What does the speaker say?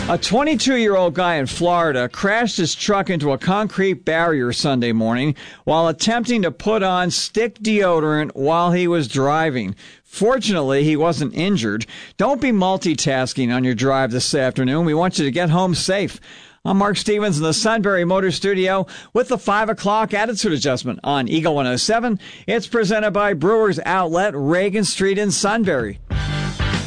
A 22-year-old guy in Florida crashed his truck into a concrete barrier Sunday morning while attempting to put on stick deodorant while he was driving. Fortunately, he wasn't injured. Don't be multitasking on your drive this afternoon. We want you to get home safe. I'm Mark Stevens in the Sunbury Motor Studio with the 5 o'clock attitude adjustment on Eagle 107. It's presented by Brewers Outlet, Reagan Street in Sunbury.